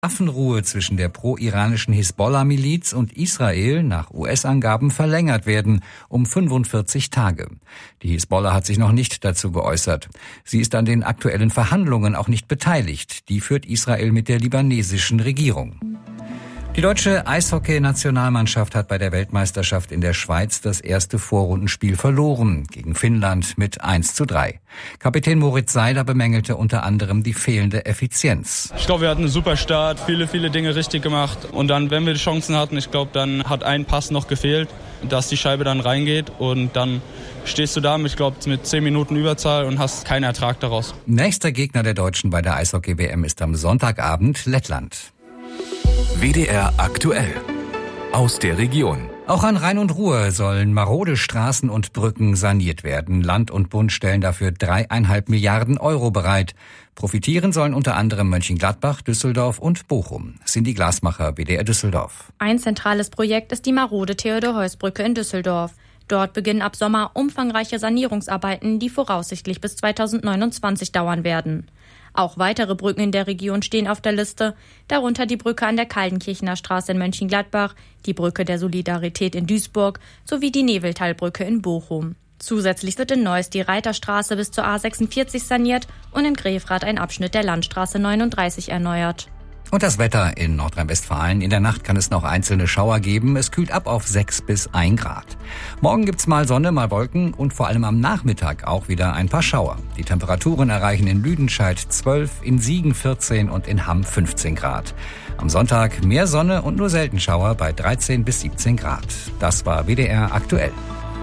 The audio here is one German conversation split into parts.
Waffenruhe zwischen der pro-iranischen Hisbollah-Miliz und Israel nach US-Angaben verlängert werden um 45 Tage. Die Hisbollah hat sich noch nicht dazu geäußert. Sie ist an den aktuellen Verhandlungen auch nicht beteiligt. Die führt Israel mit der libanesischen Regierung. Die deutsche Eishockey-Nationalmannschaft hat bei der Weltmeisterschaft in der Schweiz das erste Vorrundenspiel verloren, gegen Finnland mit 1:3. Kapitän Moritz Seider bemängelte unter anderem die fehlende Effizienz. Ich glaube, wir hatten einen super Start, viele Dinge richtig gemacht. Und dann, wenn wir die Chancen hatten, ich glaube, dann hat ein Pass noch gefehlt, dass die Scheibe dann reingeht. Und dann stehst du da mit 10 Minuten Überzahl und hast keinen Ertrag daraus. Nächster Gegner der Deutschen bei der Eishockey-WM ist am Sonntagabend Lettland. WDR aktuell. Aus der Region. Auch an Rhein und Ruhr sollen marode Straßen und Brücken saniert werden. Land und Bund stellen dafür 3,5 Milliarden Euro bereit. Profitieren sollen unter anderem Mönchengladbach, Düsseldorf und Bochum. Cindy Glasmacher, WDR Düsseldorf. Ein zentrales Projekt ist die marode Theodor-Heuss-Brücke in Düsseldorf. Dort beginnen ab Sommer umfangreiche Sanierungsarbeiten, die voraussichtlich bis 2029 dauern werden. Auch weitere Brücken in der Region stehen auf der Liste, darunter die Brücke an der Kaldenkirchener Straße in Mönchengladbach, die Brücke der Solidarität in Duisburg sowie die Neveltalbrücke in Bochum. Zusätzlich wird in Neuss die Reiterstraße bis zur A46 saniert und in Grefrath ein Abschnitt der Landstraße 39 erneuert. Und das Wetter in Nordrhein-Westfalen. In der Nacht kann es noch einzelne Schauer geben. Es kühlt ab auf 6 bis 1 Grad. Morgen gibt's mal Sonne, mal Wolken und vor allem am Nachmittag auch wieder ein paar Schauer. Die Temperaturen erreichen in Lüdenscheid 12, in Siegen 14 und in Hamm 15 Grad. Am Sonntag mehr Sonne und nur selten Schauer bei 13 bis 17 Grad. Das war WDR aktuell.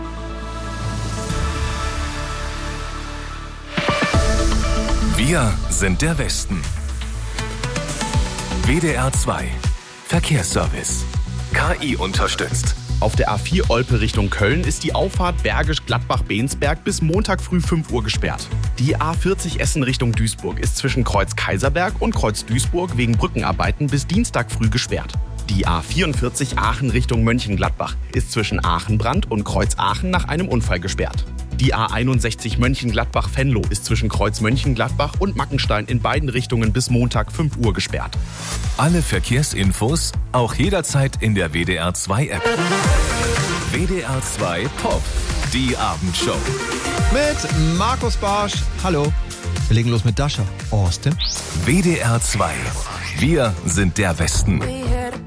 Wir sind der Westen. WDR 2 Verkehrsservice. KI unterstützt. Auf der A4 Olpe Richtung Köln ist die Auffahrt Bergisch-Gladbach-Bensberg bis Montag früh 5 Uhr gesperrt. Die A40 Essen Richtung Duisburg ist zwischen Kreuz Kaiserberg und Kreuz Duisburg wegen Brückenarbeiten bis Dienstag früh gesperrt. Die A44 Aachen Richtung Mönchengladbach ist zwischen Aachenbrand und Kreuz Aachen nach einem Unfall gesperrt. Die A61 Mönchengladbach-Venlo ist zwischen Kreuz Mönchengladbach und Mackenstein in beiden Richtungen bis Montag 5 Uhr gesperrt. Alle Verkehrsinfos auch jederzeit in der WDR 2 App. WDR 2 Pop, die Abendshow. Mit Markus Barsch. Hallo. Wir legen los mit Dasha. Austin. WDR 2. Wir sind der Westen.